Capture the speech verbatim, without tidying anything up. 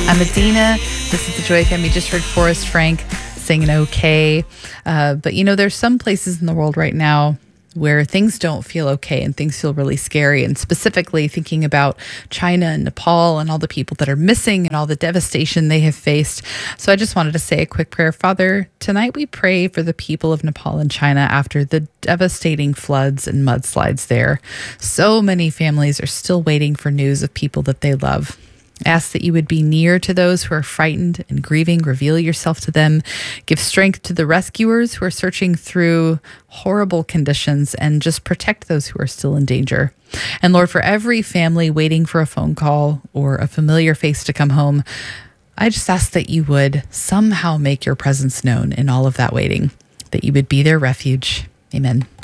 I'm Adina. This is the Joy Family. Just heard Forrest Frank singing okay. Uh, but, you know, there's some places in the world right now where things don't feel okay and things feel really scary. And specifically thinking about China and Nepal and all the people that are missing and all the devastation they have faced. So I just wanted to say a quick prayer. Father, tonight we pray for the people of Nepal and China after the devastating floods and mudslides there. So many families are still waiting for news of people that they love. Ask that you would be near to those who are frightened and grieving. Reveal yourself to them. Give strength to the rescuers who are searching through horrible conditions, and just protect those who are still in danger. And Lord, for every family waiting for a phone call or a familiar face to come home, I just ask that you would somehow make your presence known in all of that waiting, that you would be their refuge. Amen.